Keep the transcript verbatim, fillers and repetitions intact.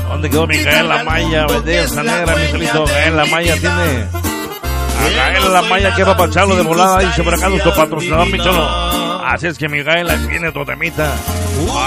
¿Dónde quedó Micaela Amaya? Belleza negra, mi solito. Gael Amaya tiene... A Gael Amaya que va para echarlo de volada. Dice por acá nuestro patrocinador, mi cholo. Así es que Miguel, ahí viene tu temita.